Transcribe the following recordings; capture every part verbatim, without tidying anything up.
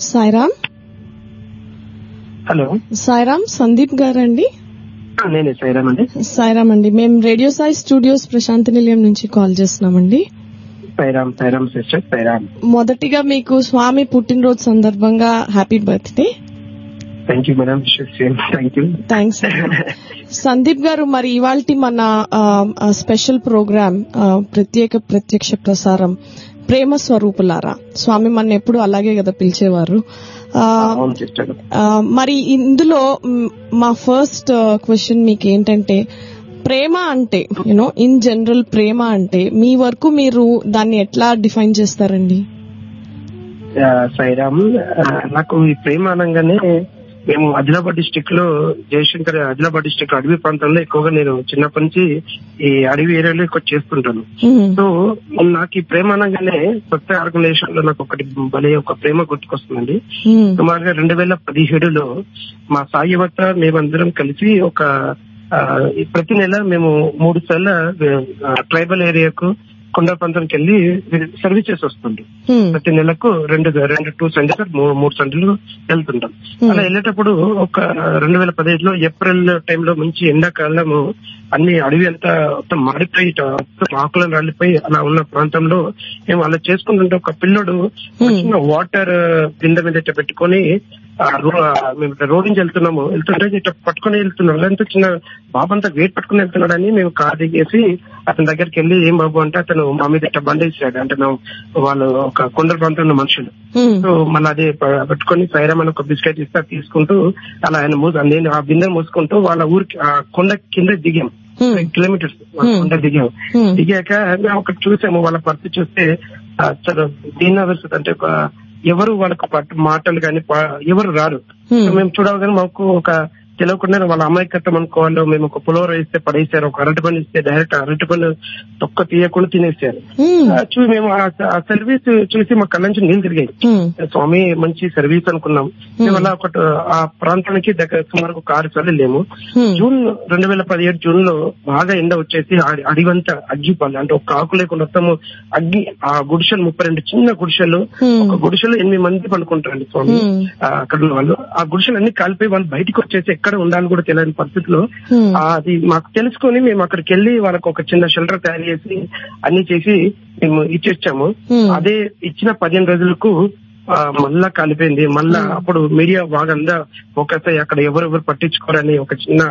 Sairam. Hello Sairam, Sandeep గారండి? నేనే సాయిరామ్ అండి. సాయిరామ్ అండి, మేము రేడియో సాయి స్టూడియోస్ ప్రశాంతి నిలయం నుంచి కాల్ చేస్తున్నామండి. సాయిరామ్ సాయిరామ్ సిస్టర్ సాయిరామ్. మొదటిగా మీకు స్వామి పుట్టినరోజు సందర్భంగా happy birthday. Thank you madam. Thank you. Thanks. Sandeep గారు, మరి ఇవాల్టి మన స్పెషల్ ప్రోగ్రామ్ ప్రత్యేక ప్రత్యక్ష ప్రసారం ప్రేమ స్వరూపులారా. స్వామి మన ఎప్పుడు అలాగే కదా పిలిచేవారు. మరి ఇందులో మా ఫస్ట్ క్వశ్చన్ మీకు ఏంటంటే, ప్రేమ అంటే యూనో ఇన్ జనరల్ ప్రేమ అంటే మీ వరకు మీరు దాన్ని ఎట్లా డిఫైన్ చేస్తారండి? సాయిరామ్, నాకు ఈ ప్రేమ అనగానే మేము ఆదిలాబాద్ డిస్టిక్ లో జయశంకర్ ఆదిలాబాద్ డిస్టిక్ అడవి ప్రాంతంలో ఎక్కువగా నేను చిన్నప్పటి నుంచి ఈ అడవి ఏరియాలో ఎక్కువ చేస్తుంటాను. సో నాకు ఈ ప్రేమ అనగానే కొత్త ఆర్గనైజేషన్ లో నాకు ఒకటి భలే ఒక ప్రేమ గుర్తుకొస్తుందండి. సుమారుగా రెండు వేల పదిహేడులో మా సాయి యువత మేమందరం కలిసి ఒక ప్రతి నెల మేము మూడు సార్లు ట్రైబల్ ఏరియాకు కొండ ప్రాంతానికి వెళ్లి సర్వీస్ చేసి వస్తుంటాం. ప్రతి నెలకు రెండు రెండు టూ సండేస్ మూడు సండేలు వెళ్తుంటాం. అలా వెళ్ళేటప్పుడు ఒక రెండు వేల పదిహేడులో ఏప్రిల్ టైంలో మంచి ఎండాకాలము అన్ని అడవి అంతా మొత్తం మాడిపోయి ఆకులను రాలిపోయి అలా ఉన్న ప్రాంతంలో మేము అలా చేసుకుంటుంటే ఒక పిల్లడు చిన్న వాటర్ కింద మీద పెట్టుకొని మేము రోడ్ నుంచి వెళ్తున్నాము. వెళ్తుంటే ఇట్లా పట్టుకుని వెళ్తున్నాడు. అంతా చిన్న బాబు అంతా వెయిట్ పట్టుకుని వెళ్తున్నాడని మేము కార్ దిగేసి అతని దగ్గరికి వెళ్ళి, ఏం బాబు అంటే అతను మా మీద ఇట్లా బండేసాడు. అంటే వాళ్ళు ఒక కొండ ప్రాంతంలో మనుషులు. సో మళ్ళీ అదే పెట్టుకుని సైరామ్ అని ఒక బిస్కెట్ ఇస్తా తీసుకుంటూ అలా ఆయన మూసు నేను ఆ బిందె మూసుకుంటూ వాళ్ళ ఊరికి ఆ కొండ కింద దిగాం. కిలోమీటర్స్ కొండ దిగాం. దిగాక ఒకటి చూసాము, వాళ్ళ పరిస్థితి చూస్తే చాలా దీనావస్థ. అంటే ఒక ఎవరు వాళ్ళకు మాటలు కానీ ఎవరు రారు. మేము చూడగానే మాకు ఒక తెలియకుండా వాళ్ళ అమాయకత్వం అనుకోవాలి. మేము ఒక పులోర ఇస్తే పడేసారు, ఒక అరటి పని ఇస్తే డైరెక్ట్ అరటి పని తొక్క తీయకుండా తినేసారు. చూసి మేము ఆ సర్వీస్ చూసి మా కళ్ళ నుంచి నీళ్ళు తిరిగాయి. స్వామి మంచి సర్వీస్ అనుకున్నాం. మేము అలా ఒక ఆ ప్రాంతానికి దగ్గర సుమారు ఒక ఆరు సార్లు లేము. జూన్ రెండు వేల పదిహేడు జూన్ లో బాగా ఎండ వచ్చేసి అడివంతా అగ్గిపాలు, అంటే ఒక ఆకు లేకుండా మొత్తము అగ్గి. ఆ గుడిసెలు ముప్పై రెండు చిన్న గుడిసెలు, ఒక గుడిసెలో ఎనిమిది మంది పనుకుంటారండి స్వామి అక్కడ ఉన్న వాళ్ళు. ఆ గుడిసెలు అన్ని కాలిపోయి వాళ్ళు బయటకు వచ్చేసి ఎక్కడ ఉండాలని కూడా తెలియని పరిస్థితిలో అది మాకు తెలుసుకొని మేము అక్కడికి వెళ్ళి వాళ్ళకి ఒక చిన్న షెల్టర్ తయారు చేసి అన్ని చేసి మేము ఇచ్చేచ్చాము. అదే ఇచ్చిన పదిహేను రోజులకు మళ్ళా కాలిపోయింది. మళ్ళా అప్పుడు మీడియా బాగా అందా ఫోకస్ అయ్యి అక్కడ ఎవరెవరు పట్టించుకోరని ఒక చిన్న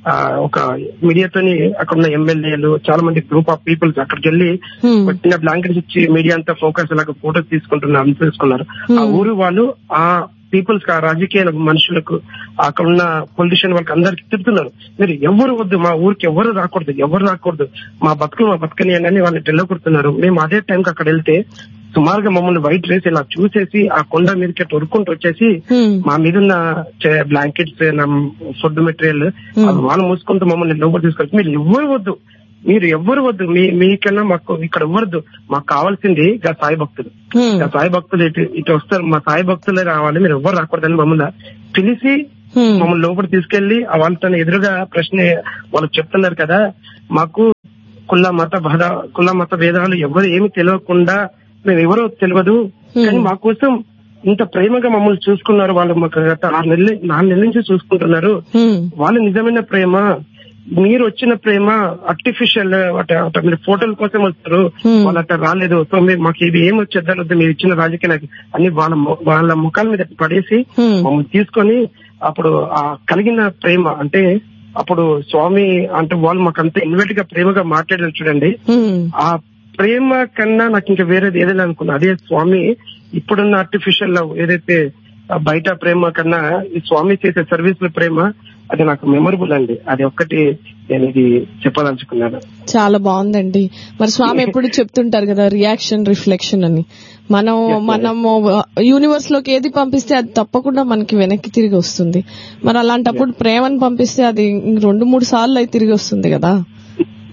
ఒక మీడియాతోని అక్కడ ఉన్న ఎమ్మెల్యేలు చాలా మంది గ్రూప్ ఆఫ్ పీపుల్స్ అక్కడికి వెళ్ళి చిన్న బ్లాంకెట్స్ ఇచ్చి మీడియా అంతా ఫోకస్ అలాగ ఫోటోస్ తీసుకుంటున్నారు, అనుసరిస్తున్నారు. ఆ ఊరు వాళ్ళు ఆ పీపుల్స్ ఆ రాజకీయ మనుషులకు అక్కడ ఉన్న పొలిటీషియన్ వాళ్ళకి అందరికి తిడుతున్నారు, మీరు ఎవరు వద్దు, మా ఊరికి ఎవరు రాకూడదు, ఎవరు రాకూడదు, మా బతుకులు మా బతుకని అని వాళ్ళని తెల్లకొడుతున్నారు. మేము అదే టైంకి అక్కడ వెళ్తే సుమారుగా మమ్మల్ని వైట్ రేసి ఇలా చూసేసి ఆ కొండ మీదకి ఉరుక్కుంటూ వచ్చేసి మా మీదున్న బ్లాంకెట్స్ ఫుడ్ మెటీరియల్ వాళ్ళు మూసుకుంటూ మమ్మల్ని లోపల తీసుకొచ్చి, మీరు ఎవరు వద్దు, మీరు ఎవ్వరు వద్దు, మీ మీకన్నా మాకు ఇక్కడ ఎవ్వరద్దు, మాకు కావాల్సింది గా సాయి భక్తులు, గా సాయి భక్తులు ఇటు ఇటు వస్తారు, మా సాయి భక్తులే రావాలి, మీరు ఎవ్వరు రాకూడదని మమ్మల్ని పిలిచి మమ్మల్ని లోపల తీసుకెళ్లి వాళ్ళతో ఎదురుగా ప్రశ్న వాళ్ళు చెప్తున్నారు కదా, మాకు కుల మత భేద కుల మత భేదాలు ఎవరు ఏమి తెలియకుండా మేము ఎవరో తెలియదు, కానీ మా కోసం ఇంత ప్రేమగా మమ్మల్ని చూసుకున్నారు వాళ్ళు, మాకు గత ఆరు నెలలు నాలుగు నెలల నుంచి చూసుకుంటున్నారు, వాళ్ళ నిజమైన ప్రేమ, మీరు వచ్చిన ప్రేమ ఆర్టిఫిషియల్, మీరు ఫోటోల కోసం వస్తారు, వాళ్ళు అట్లా రాలేదు, సో మీరు మాకు ఇది ఏం వచ్చేద్దాం, మీరు ఇచ్చిన రాజకీయ అన్ని వాళ్ళ వాళ్ళ ముఖాల మీద పడేసి మమ్మల్ని తీసుకొని అప్పుడు ఆ కలిగిన ప్రేమ అంటే అప్పుడు స్వామి అంటే వాళ్ళు మాకు అంత ఇన్వైట్ గా ప్రేమగా మాట్లాడారు చూడండి, ఆ ప్రేమ కన్నా నాకు ఇంకా వేరేది ఏదైనా అనుకున్నా అదే స్వామి. ఇప్పుడున్న ఆర్టిఫిషియల్ లవ్ ఏదైతే బయట ప్రేమ కన్నా ఈ స్వామి చేసే సర్వీస్ లో ప్రేమ అది నాకు మెమరబుల్ అండి. అది ఒక్కటి నేను ఇది చెప్పాలనుకున్నాను. చాలా బాగుందండి. మరి స్వామి ఎప్పుడు చెప్తుంటారు కదా రియాక్షన్ రిఫ్లెక్షన్ అని, మనం మనము యూనివర్స్ లోకి ఏది పంపిస్తే అది తప్పకుండా మనకి వెనక్కి తిరిగి వస్తుంది. మరి అలాంటప్పుడు ప్రేమను పంపిస్తే అది రెండు మూడు సార్లు అయితే తిరిగి వస్తుంది కదా.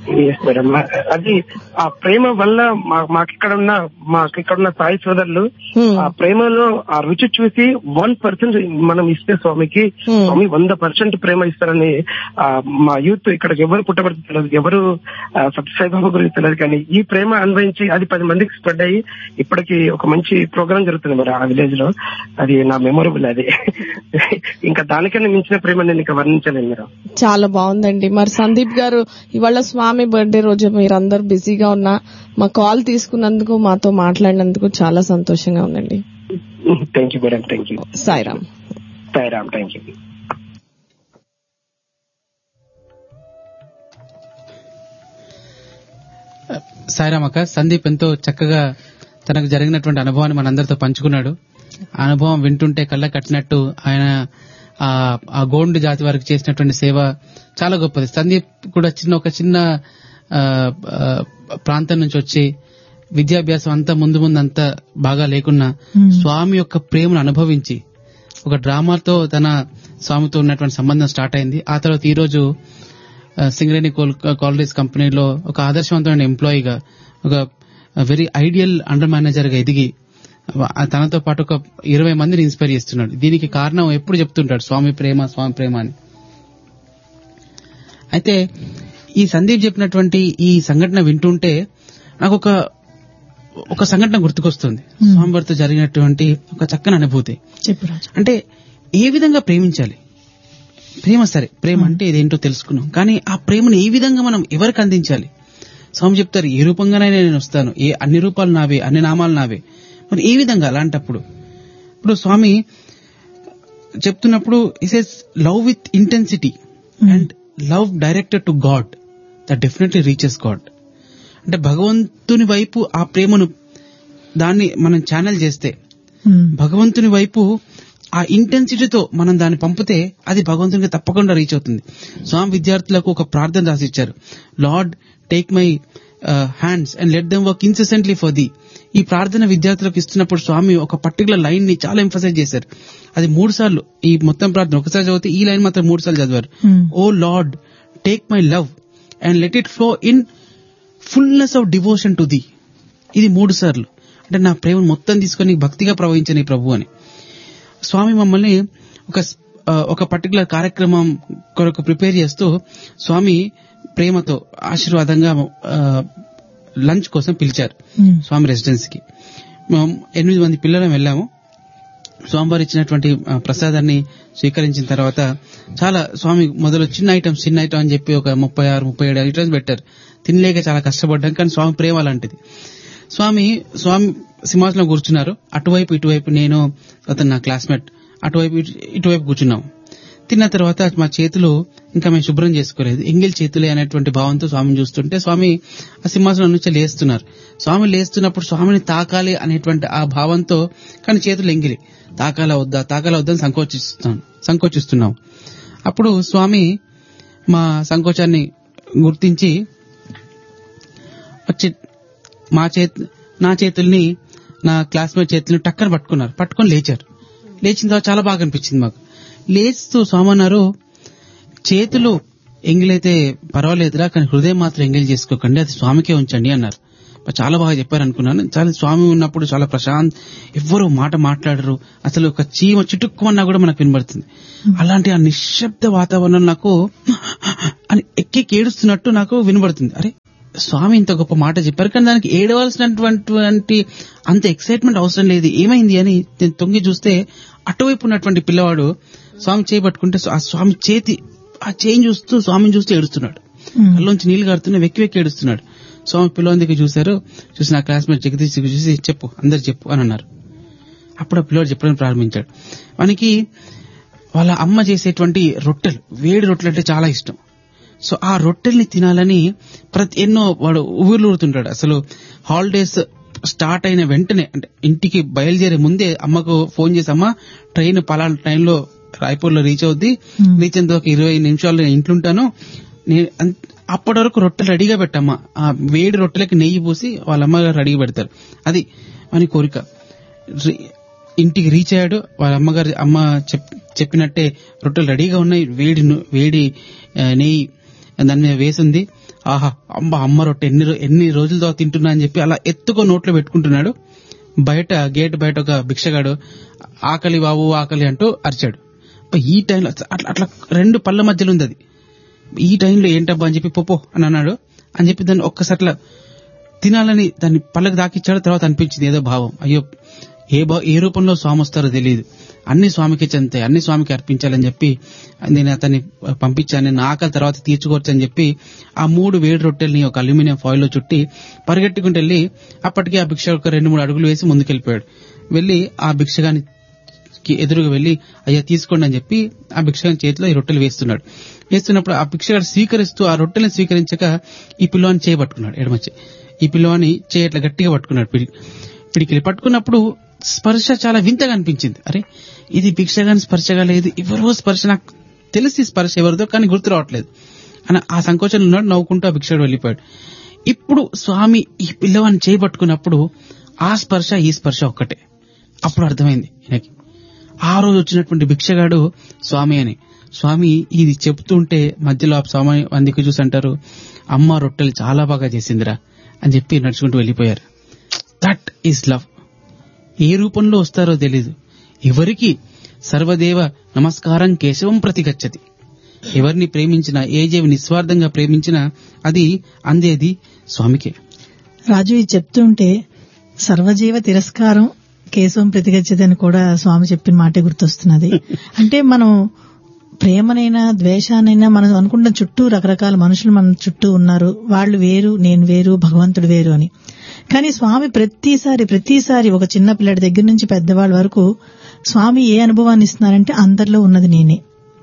Yes madam. అది ఆ ప్రేమ వల్ల మాకు ఇక్కడ ఉన్న మాకు ఇక్కడ ఉన్న సాయి సోదరులు ఆ ప్రేమలో ఆ రుచి చూసి వన్ పర్సెంట్ మనం ఇస్తే స్వామికి స్వామి వంద పర్సెంట్ ప్రేమ ఇస్తారని మా యూత్ ఇక్కడ ఎవరు పుట్టబడితే తెలియదు, ఎవరు సత్యసాయిబాబా గురించి తెలియదు, కానీ ఈ ప్రేమ అన్వయించి అది పది మందికి స్ప్రెడ్ అయ్యి ఇప్పటికి ఒక మంచి ప్రోగ్రామ్ జరుగుతుంది మరి ఆ విలేజ్ లో. అది నా మెమొరబుల్. అది ఇంకా దానికన్నా మించిన ప్రేమ నేను ఇంకా వర్ణించలేను మీరు. చాలా బాగుందండి. మరి సందీప్ గారు, ఇవాళ స్వామి బర్త్డే రోజు మీరందరూ బిజీగా ఉన్నా మా కాల్ తీసుకున్నందుకు, మాతో మాట్లాడినందుకు చాలా సంతోషంగా ఉందండి. Thank you madam. Thank you. Sairam. Sairam. Thank you. Sairam అక్క, సందీప్ ఎంతో చక్కగా తనకు జరిగినటువంటి అనుభవాన్ని మనందరితో పంచుకున్నాడు. ఆ అనుభవం వింటుంటే కళ్ళ కట్టినట్టు ఆయన ఆ గోండు జాతి వారికి చేసినటువంటి సేవ చాలా గొప్పది. సందీప్ కూడా చిన్న ఒక చిన్న ప్రాంతం నుంచి వచ్చి విద్యాభ్యాసం అంతా ముందు ముందు అంతా బాగా లేకున్నా స్వామి యొక్క ప్రేమను అనుభవించి ఒక డ్రామాతో తన స్వామితో ఉన్నటువంటి సంబంధం స్టార్ట్ అయింది. ఆ తర్వాత ఈ రోజు సింగరేణి కాలరీస్ కంపెనీలో ఒక ఆదర్శవంతమైన ఎంప్లాయీగా, ఒక వెరీ ఐడియల్ అండర్ మేనేజర్ గా ఎదిగి తనతో పాటు ఒక ఇరవై మందిని ఇన్స్పైర్ చేస్తున్నాడు. దీనికి కారణం ఎప్పుడు చెప్తుంటాడు స్వామి ప్రేమ, స్వామి ప్రేమ అని. అయితే ఈ సందీప్ చెప్పినటువంటి ఈ సంఘటన వింటుంటే నాకు ఒక ఒక సంఘటన గుర్తుకొస్తుంది. స్వామివారితో జరిగినటువంటి ఒక చక్కని అనుభూతి. అంటే ఏ విధంగా ప్రేమించాలి, ప్రేమ సరే ప్రేమ అంటే ఇదేంటో తెలుసుకున్నాం, కానీ ఆ ప్రేమను ఏ విధంగా మనం ఎవరికి అందించాలి? స్వామి చెప్తారు, ఏ రూపంగానైనా నేను వస్తాను, ఏ అన్ని రూపాలు నావే, అన్ని నామాలు నావే. మరి ఏ విధంగా? అలాంటప్పుడు ఇప్పుడు స్వామి చెప్తున్నప్పుడు he says love with intensity and love directed to God that definitely reaches God. అంటే భగవంతుని వైపు ఆ ప్రేమను దాన్ని మనం ఛానల్ చేస్తే, భగవంతుని వైపు ఆ ఇంటెన్సిటీతో మనం దాన్ని పంపితే అది భగవంతునికి తప్పకుండా రీచ్ అవుతుంది. స్వామి విద్యార్థులకు ఒక ప్రార్థన రాసిచ్చారు, lord take my hands and let them work incessantly for the. ఈ ప్రార్థన విద్యార్థులకు ఇస్తున్నప్పుడు స్వామి ఒక పర్టికులర్ లైన్ ని చాలా ఎంఫసైజ్ చేశారు. అది మూడు సార్లు, ఈ మొత్తం ప్రార్థన ఒకసారి చదివితే ఈ లైన్ మాత్రం మూడు సార్లు చదివారు. ఓ lord take my love and let it flow in fullness of devotion to the. ఇది మూడు సార్లు. అంటే నా ప్రేమను మొత్తం తీసుకొని భక్తిగా ప్రవహించని ప్రభు అని. స్వామి మమ్మల్ని ఒక ఒక పర్టికులర్ కార్యక్రమం కొరకు ప్రిపేర్ చేస్తూ స్వామి ప్రేమతో ఆశీర్వాదంగా లంచ్ కోసం పిలిచారు స్వామి రెసిడెన్సీకి. ఎనిమిది మంది పిల్లలం వెళ్ళాము. స్వామివారు ఇచ్చినటువంటి ప్రసాదాన్ని స్వీకరించిన తర్వాత చాలా స్వామి మొదలు చిన్న ఐటమ్స్ చిన్న ఐటమ్ అని చెప్పి ఒక ముప్పై ఆరు ముప్పై ఏడు ఐటమ్స్ పెట్టారు. తినలేక చాలా కష్టపడ్డాం, కానీ స్వామి ప్రేమ అలాంటిది. స్వామి స్వామి సింహాసనం కూర్చున్నారు. అటువైపు ఇటువైపు నేను అతను నా క్లాస్మేట్ అటువైపు ఇటువైపు కూర్చున్నాం. తిన్న తర్వాత మా చేతులు ఇంకా మేము శుభ్రం చేసుకోలేదు, ఎంగిల్ చేతులే అనేటువంటి భావంతో స్వామిని చూస్తుంటే స్వామి ఆ సింహాసనం నుంచి లేస్తున్నారు. స్వామి లేస్తున్నప్పుడు స్వామిని తాకాలి అనేటువంటి ఆ భావంతో, కానీ చేతులు ఎంగిలి, తాకాలా వద్దా తాకాలా వద్దని సంకోచిస్తున్నాం సంకోచిస్తున్నాం అప్పుడు స్వామి మా సంకోచాన్ని గుర్తించి వచ్చి మా చేతి నా చేతుల్ని నా క్లాస్మేట్ చేతుల్ని టక్కన పట్టుకున్నారు. పట్టుకొని లేచారు. లేచిన తర్వాత చాలా బాగా అనిపించింది మాకు. లేస్తూ స్వామి అన్నారు, చేతులు ఎంగిలైతే పర్వాలేదురా, కానీ హృదయం మాత్రం ఎంగిల్ చేసుకోకండి, అది స్వామికే ఉంచండి అన్నారు. చాలా బాగా చెప్పారు అనుకున్నాను. చాలా స్వామి ఉన్నప్పుడు చాలా ప్రశాంత్, ఎవ్వరూ మాట మాట్లాడరు, అసలు ఒక చీమ చిటుక్కుమన్నా కూడా మనకు వినబడుతుంది. అలాంటి ఆ నిశ్శబ్ద వాతావరణం నాకు అని ఎక్కి ఏడుస్తున్నట్టు నాకు వినబడుతుంది. అరే స్వామి ఇంత గొప్ప మాట చెప్పారు, కానీ దానికి ఏడవలసినటువంటి అంత ఎక్సైట్మెంట్ అవసరం లేదు, ఏమైంది అని నేను తొంగి చూస్తే అటువైపు ఉన్నటువంటి పిల్లవాడు స్వామి చేయి పట్టుకుంటే ఆ స్వామి చేతి ఆ చేయి చూస్తూ స్వామిని చూస్తూ ఏడుస్తున్నాడు. కళ్ళలోంచి నీళ్లు కారుతున్నా వెక్కి వెక్కి ఏడుస్తున్నాడు. స్వామి పిల్లవాడి దగ్గర చూశారు. చూసి నా క్లాస్మేట్ జగదీష్ చూసి చెప్పు అందరు చెప్పు అని అన్నారు. అప్పుడు ఆ పిల్లవాడు చెప్పడం ప్రారంభించాడు. మనకి వాళ్ళ అమ్మ చేసేటువంటి రొట్టెలు, వేడి రొట్టెలు అంటే చాలా ఇష్టం. సో ఆ రొట్టెల్ని తినాలని ప్రతి ఎన్నో వాడు ఊర్లు ఊరుతుంటాడు. అసలు హాలిడేస్ స్టార్ట్ అయిన వెంటనే, అంటే ఇంటికి బయలుదేరే ముందే అమ్మకు ఫోన్ చేసి, అమ్మ ట్రైన్ పలానా టైంలో రాయ్పూర్ లో రీచ్ అవుద్ది, రీచ్ అయిన ఒక ఇరవై నిమిషాలు ఇంట్లో ఉంటాను, అప్పటి వరకు రొట్టెలు రెడీగా పెట్టమ్మా. ఆ వేడి రొట్టెలకి నెయ్యి పూసి వాళ్ళ అమ్మగారు రెడీగా పెడతారు. అది మన కోరిక. ఇంటికి రీచ్ అయ్యాడు. వాళ్ళ అమ్మగారు అమ్మ చెప్పినట్టే రొట్టెలు రెడీగా ఉన్నాయి, వేడి వేడి నెయ్యి దాని మీద వేసింది. ఆహా అమ్మ అమ్మ రొట్టె ఎన్ని రో- ఎన్ని రోజుల తర్వాత తింటున్నా అని చెప్పి అలా ఎత్తుకో నోట్లో పెట్టుకుంటున్నాడు. బయట గేట్ బయట ఒక భిక్షగాడు ఆకలి బాబు ఆకలి అంటూ అరిచాడు. అబ్బా, ఈ టైంలో అట్లా అట్లా రెండు పళ్ళ మధ్యలో ఉంది అది. ఈ టైంలో ఏంటబ్బా అని చెప్పి పోపో అని అన్నాడు. అని చెప్పి దాన్ని ఒక్కసారి తినాలని దాన్ని పళ్ళకి దాకిచ్చాడు. తర్వాత అనిపించింది ఏదో భావం, అయ్యో ఏ భా ఏ రూపంలో స్వామి వస్తారో తెలియదు, అన్ని స్వామికి చెందుతాయి, అన్ని స్వామికి అర్పించాలని చెప్పి నేను అతన్ని పంపించాను. నేను ఆకలి తర్వాత తీర్చుకోవచ్చు అని చెప్పి ఆ మూడు వేడి రొట్టెల్ని ఒక అల్యూమినియం ఫాయిల్ లో చుట్టి పరిగెట్టుకుంటూ వెళ్ళి అప్పటికి ఆ భిక్ష ఒక రెండు మూడు అడుగులు వేసి ముందుకెళ్ళిపోయాడు. వెళ్లి ఆ భిక్షగానికి ఎదురుగా వెళ్లి అయ్యా తీసుకోండి అని చెప్పి ఆ భిక్షగాని చేతిలో ఈ రొట్టెలు వేస్తున్నాడు. వేస్తున్నప్పుడు ఆ భిక్షగాడు స్వీకరిస్తూ ఆ రొట్టెలను స్వీకరించక ఈ పిల్లవాడిని చేయబట్టుకున్నాడు. ఎడమచ్చి ఈ పిల్లవాడిని చేయట్లా గట్టిగా పట్టుకున్నాడు. పిడి పిడికిలి పట్టుకున్నప్పుడు స్పర్శ చాలా వింతగా అనిపించింది. అరే ఇది భిక్షగాని స్పర్శగా లేదు, ఎవరో స్పర్శ, నాకు తెలిసి స్పర్శ ఎవరిదో కానీ గుర్తు రావట్లేదు అని ఆ సంకోచంలో ఉన్నాడు. నవ్వుకుంటూ ఆ భిక్షగాడు వెళ్ళిపోయాడు. ఇప్పుడు స్వామి ఈ పిల్లవాడిని చేయబట్టుకున్నప్పుడు ఆ స్పర్శ ఈ స్పర్శ ఒక్కటే. అప్పుడు అర్థమైంది ఈయనకి, ఆ రోజు వచ్చినటువంటి భిక్షగాడు స్వామి అని. స్వామి ఇది చెప్తుంటే మధ్యలో ఆ స్వామి అందుకు చూసి అంటారు, అమ్మ రొట్టెలు చాలా బాగా చేసిందిరా అని చెప్పి నడుచుకుంటూ వెళ్ళిపోయారు. That is love. ఏ రూపంలో వస్తారో తెలీదు. ఎవరికి సర్వదేవ నమస్కారం కేశవం ప్రతిగచ్చతి. ఎవరిని ప్రేమించినా, ఏ జీవి నిస్వార్థంగా ప్రేమించినా అది అందేది స్వామికే. రాజు ఇది చెప్తుంటే సర్వజీవ తిరస్కారం కేశవం ప్రతిగచ్చతి అని కూడా స్వామి చెప్పిన మాటే గుర్తొస్తున్నది. అంటే మనం ప్రేమనైనా ద్వేషానైనా మనం అనుకుంటున్న చుట్టూ రకరకాల మనుషులు మన చుట్టూ ఉన్నారు, వాళ్ళు వేరు నేను వేరు భగవంతుడు వేరు అని. కానీ స్వామి ప్రతిసారి ప్రతిసారి ఒక చిన్న పిల్లడి దగ్గర నుంచి పెద్దవాళ్ళ వరకు స్వామి ఏ అనుభవాన్ని ఇస్తున్నారంటే అందరిలో ఉన్నది నేనే,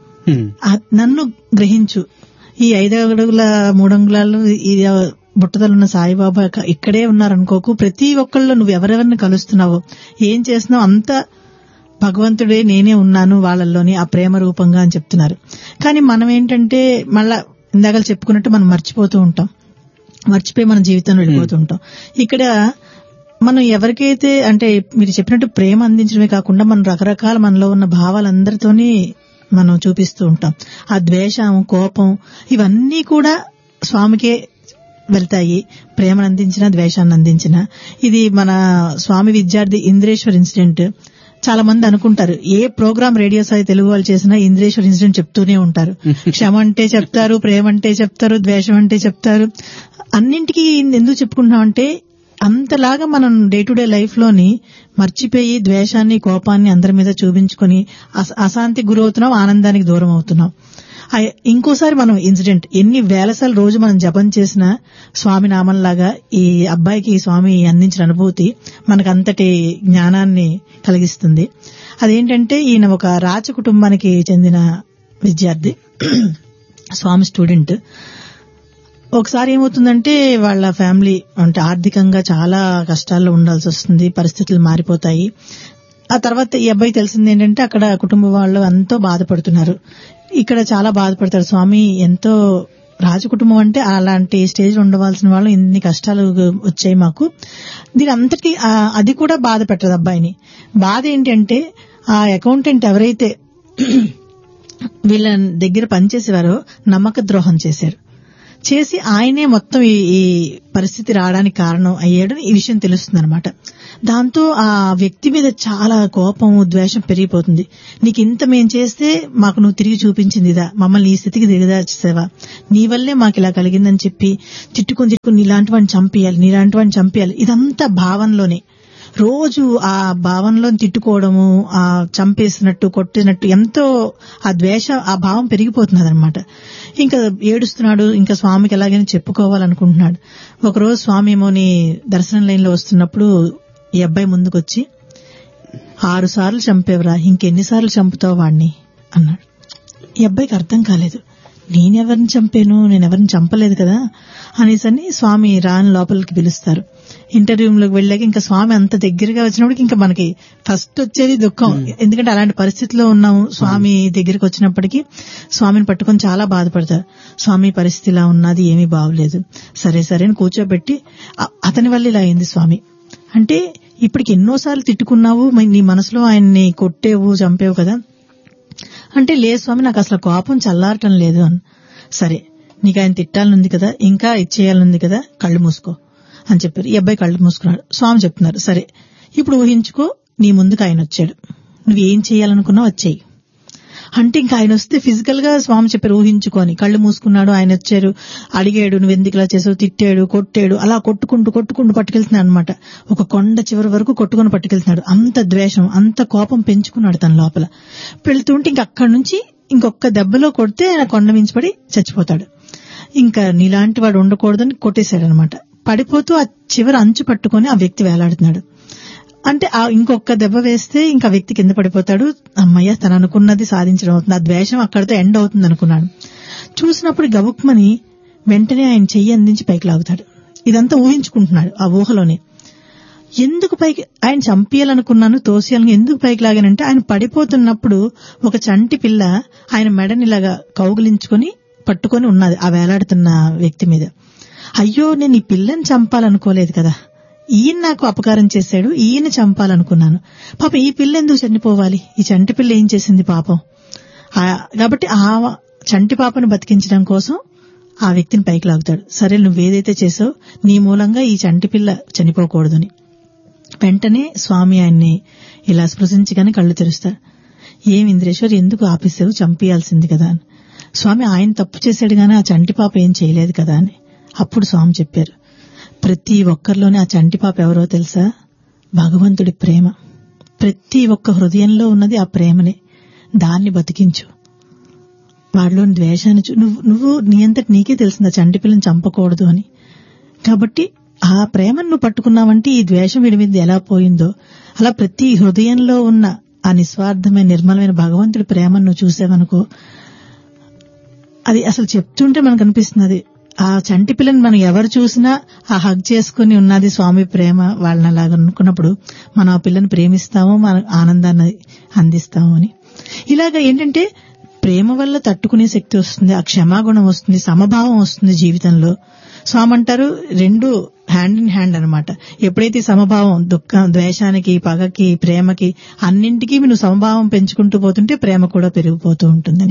నన్ను గ్రహించు. ఈ ఐదు అడుగుల మూడంగుళాలు ఈ బుట్టదలున్న సాయిబాబా ఇక్కడే ఉన్నారనుకోకు, ప్రతి ఒక్కళ్ళు నువ్వు ఎవరెవరిని కలుస్తున్నావో ఏం చేస్తున్నావు అంతా భగవంతుడే నేనే ఉన్నాను వాళ్ళల్లోని ఆ ప్రేమ రూపంగా అని చెప్తున్నారు. కానీ మనం ఏంటంటే మళ్ళా ఇందాక చెప్పుకున్నట్టు మనం మర్చిపోతూ ఉంటాం, మర్చిపోయి మన జీవితంలో వెళ్ళిపోతూ ఉంటాం. ఇక్కడ మనం ఎవరికైతే అంటే మీరు చెప్పినట్టు ప్రేమ అందించడమే కాకుండా మనం రకరకాల మనలో ఉన్న భావాలందరితోని మనం చూపిస్తూ ఉంటాం. ఆ ద్వేషం కోపం ఇవన్నీ కూడా స్వామికే వెళ్తాయి, ప్రేమను అందించిన ద్వేషాన్ని అందించిన. ఇది మన స్వామి విద్యార్థి ఇంద్రేశ్వర్ ఇన్సిడెంట్. చాలా మంది అనుకుంటారు ఏ ప్రోగ్రామ్ రేడియో సాయి తెలుగు వాళ్ళు చేసినా ఇంద్రేశ్వర్ ఇన్సిడెంట్ చెప్తూనే ఉంటారు. క్షమ అంటే చెప్తారు, ప్రేమ అంటే చెప్తారు, ద్వేషం అంటే చెప్తారు. అన్నింటికీ ఎందుకు చెప్పుకుంటున్నామంటే అంతలాగా మనం డే టు డే లైఫ్ లోని మర్చిపోయి ద్వేషాన్ని కోపాన్ని అందరి మీద చూపించుకొని అశాంతికి గురవుతున్నాం, ఆనందానికి దూరం అవుతున్నాం. ఇంకోసారి మనం ఇన్సిడెంట్ ఎన్ని వేలసార్లు రోజు మనం జపం చేసిన స్వామి నామంలాగా ఈ అబ్బాయికి స్వామి అందించిన అనుభూతి మనకు అంతటి జ్ఞానాన్ని కలిగిస్తుంది. అదేంటంటే ఈయన ఒక రాజ కుటుంబానికి చెందిన విద్యార్థి, స్వామి స్టూడెంట్. ఒకసారి ఏమవుతుందంటే వాళ్ళ ఫ్యామిలీ అంటే ఆర్థికంగా చాలా కష్టాల్లో ఉండాల్సి వస్తుంది, పరిస్థితులు మారిపోతాయి. ఆ తర్వాత ఈ అబ్బాయి తెలిసింది ఏంటంటే అక్కడ కుటుంబ వాళ్ళు ఎంతో బాధపడుతున్నారు, ఇక్కడ చాలా బాధపడతారు. స్వామి ఎంతో రాజకుటుంబం అంటే అలాంటి స్టేజ్ ఉండవలసిన వాళ్ళు ఇన్ని కష్టాలు వచ్చాయి మాకు. దీని అంతటి అది కూడా బాధ పెట్టదు అబ్బాయిని. బాధ ఏంటంటే ఆ అకౌంటెంట్ ఎవరైతే వీళ్ళ దగ్గర పనిచేసేవారో నమ్మక ద్రోహం చేశారు, చేసి ఆయనే మొత్తం ఈ పరిస్థితి రావడానికి కారణం అయ్యాడు ఈ విషయం తెలుస్తుంది అనమాట. దాంతో ఆ వ్యక్తి మీద చాలా కోపం ద్వేషం పెరిగిపోతుంది. నీకు ఇంత మేం చేస్తే మాకు నువ్వు తిరిగి చూపించింది ఇదా, మమ్మల్ని ఈ స్థితికి దిగదార్చేసావా, నీ వల్లే మాకు ఇలా కలిగిందని చెప్పి తిట్టుకుని తిట్టుకుని నీలాంటి వాడిని చంపేయాలి నీలాంటి వాడిని చంపేయాలి. ఇదంతా భావనలోనే రోజు ఆ భావనలో తిట్టుకోవడము, ఆ చంపేసినట్టు కొట్టినట్టు ఎంతో ఆ ద్వేష ఆ భావం పెరిగిపోతున్నది అనమాట. ఇంకా ఏడుస్తున్నాడు, ఇంకా స్వామికి ఎలాగైనా చెప్పుకోవాలనుకుంటున్నాడు. ఒకరోజు స్వామి ఏమోని దర్శనం లైన్ లో వస్తున్నప్పుడు ఈ అబ్బాయి ముందుకొచ్చి ఆరు సార్లు చంపేవరా, ఇంకెన్నిసార్లు చంపుతావు వాడిని అన్నాడు. ఈ అబ్బాయికి అర్థం కాలేదు, నేనెవరిని చంపాను, నేనెవరిని చంపలేదు కదా అనేసని స్వామి రాని లోపలికి పిలుస్తారు. ఇంటర్వ్యూ లోకి వెళ్ళాక ఇంకా స్వామి అంత దగ్గరగా వచ్చినప్పటికి ఇంకా మనకి ఫస్ట్ వచ్చేది దుఃఖం, ఎందుకంటే అలాంటి పరిస్థితిలో ఉన్నాము. స్వామి దగ్గరికి వచ్చినప్పటికీ స్వామిని పట్టుకొని చాలా బాధపడతారు. స్వామి పరిస్థితి ఇలా ఉన్నది, ఏమీ బాగలేదు. సరే సరే అని కూర్చోబెట్టి అతని వల్ల ఇలా అయింది స్వామి అంటే, ఇప్పటికి ఎన్నోసార్లు తిట్టుకున్నావు, నీ మనసులో ఆయన్ని కొట్టేవు చంపేవు కదా అంటే, లేదు స్వామి నాకు అసలు కోపం చల్లారటం లేదు అని. సరే నీకు ఆయన తిట్టాలనుంది కదా, ఇంకా ఇచ్చేయాలనుంది కదా, కళ్ళు మూసుకో అని చెప్పారు. ఈ అబ్బాయి కళ్ళు మూసుకున్నాడు. స్వామి చెప్తున్నారు, సరే ఇప్పుడు ఊహించుకో, నీ ముందుకు ఆయన వచ్చాడు, నువ్వేం చేయాలనుకున్నావు వచ్చేయి అంటే ఇంకా ఆయన వస్తే ఫిజికల్ గా స్వామి చెప్పారు ఊహించుకొని, కళ్ళు మూసుకున్నాడు, ఆయన వచ్చారు, అడిగాడు నువ్వు ఎందుకు ఇలా చేసావు, తిట్టాడు, కొట్టాడు, అలా కొట్టుకుంటూ కొట్టుకుంటూ పట్టుకెళ్తున్నాడు అనమాట. ఒక కొండ చివరి వరకు కొట్టుకుని పట్టుకెళ్తున్నాడు. అంత ద్వేషం, అంత కోపం పెంచుకున్నాడు తన లోపల. వెళ్తుంటే ఇంక అక్కడి నుంచి ఇంకొక దెబ్బలో కొడితే ఆయన కొండ మించిపడి చచ్చిపోతాడు. ఇంకా నీలాంటి వాడు ఉండకూడదని కొట్టేశాడు అనమాట. పడిపోతూ ఆ చివరి అంచు పట్టుకొని ఆ వ్యక్తి వేలాడుతున్నాడు. అంటే ఆ ఇంకొక దెబ్బ వేస్తే ఇంకా వ్యక్తి కింద పడిపోతాడు. అమ్మయ్య, తను అనుకున్నది సాధించడం అవుతుంది, ఆ ద్వేషం అక్కడితో ఎండ్ అవుతుంది అనుకున్నాడు. చూసినప్పుడు గబుక్మని వెంటనే ఆయన చెయ్యి అందించి పైకి లాగుతాడు. ఇదంతా ఊహించుకుంటున్నాడు ఆ ఊహలోనే. ఎందుకు పైకి ఆయన చంపేయాలనుకున్నాను, తోసేయాలని ఎందుకు పైకి లాగానంటే ఆయన పడిపోతున్నప్పుడు ఒక చంటి పిల్ల ఆయన మెడనిలాగా కౌగిలించుకొని పట్టుకొని ఉన్నది ఆ వేలాడుతున్న వ్యక్తి మీద. అయ్యో, నేను ఈ పిల్లని చంపాలనుకోలేదు కదా, ఈయన నాకు అపకారం చేశాడు, ఈయన చంపాలనుకున్నాను, పాప ఈ పిల్ల ఎందుకు చనిపోవాలి, ఈ చంటి పిల్ల ఏం చేసింది పాపం. కాబట్టి ఆ చంటి పాపను బతికించడం కోసం ఆ వ్యక్తిని పైకి లాగుతాడు. సరే నువ్వేదైతే చేసావు, నీ మూలంగా ఈ చంటి పిల్ల చనిపోకూడదని. వెంటనే స్వామి ఆయన్ని ఇలా స్పృశించగానే కళ్ళు తెరుస్తాడు. ఏం ఇంద్రేశ్వర్, ఎందుకు ఆపేశావు, చంపేయాల్సింది కదా అని. స్వామి, ఆయన తప్పు చేశాడు గానీ ఆ చంటి పాప ఏం చేయలేదు కదా అని. అప్పుడు స్వామి చెప్పారు, ప్రతి ఒక్కరిలోనే ఆ చంటి పాప ఎవరో తెలుసా, భగవంతుడి ప్రేమ. ప్రతి ఒక్క హృదయంలో ఉన్నది ఆ ప్రేమనే, దాన్ని బతికించు. వాడిలోని ద్వేషాన్ని నువ్వు నువ్వు నీ అంతటి నీకే తెలిసింది ఆ చంటి పిల్లని చంపకూడదు అని. కాబట్టి ఆ ప్రేమను నువ్వు పట్టుకున్నావంటే ఈ ద్వేషం వీడి మీద ఎలా పోయిందో అలా ప్రతి హృదయంలో ఉన్న ఆ నిస్వార్థమైన నిర్మలమైన భగవంతుడి ప్రేమను నువ్వు చూసావనుకో, అది అసలు చెప్తుంటే మనకు అనిపిస్తున్నది. ఆ చంటి పిల్లని మనం ఎవరు చూసినా ఆ హగ్ చేసుకుని ఉన్నది స్వామి ప్రేమ, వాళ్ళని అలాగ అనుకున్నప్పుడు మనం ఆ పిల్లని ప్రేమిస్తాము, మన ఆనందాన్ని అందిస్తాము అని. ఇలాగ ఏంటంటే ప్రేమ వల్ల తట్టుకునే శక్తి వస్తుంది, ఆ క్షమాగుణం వస్తుంది, సమభావం వస్తుంది జీవితంలో. స్వామి అంటారు రెండు హ్యాండ్ ఇన్ హ్యాండ్ అనమాట. ఎప్పుడైతే సమభావం, దుఃఖం, ద్వేషానికి, పగకి, ప్రేమకి అన్నింటికీ నువ్వు సమభావం పెంచుకుంటూ పోతుంటే ప్రేమ కూడా పెరిగిపోతూ ఉంటుందని.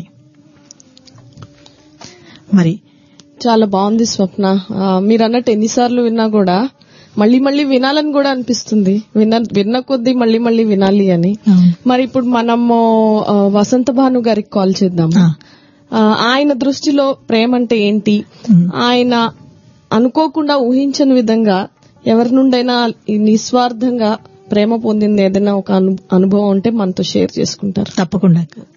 మరి చాలా బాగుంది స్వప్న. మీరు అన్నట్టు ఎన్నిసార్లు విన్నా కూడా మళ్ళీ మళ్ళీ వినాలని కూడా అనిపిస్తుంది. విన్న విన్న కొద్దీ మళ్ళీ మళ్ళీ వినాలి అని. మరి ఇప్పుడు మనము వసంత భాను గారికి కాల్ చేద్దాం. ఆయన దృష్టిలో ప్రేమ అంటే ఏంటి, ఆయన అనుకోకుండా ఊహించని విధంగా ఎవరి నుండైనా నిస్వార్థంగా ప్రేమ పొందింది ఏదైనా ఒక అనుభవం ఉంటే మనతో షేర్ చేసుకుంటారు. తప్పకుండా.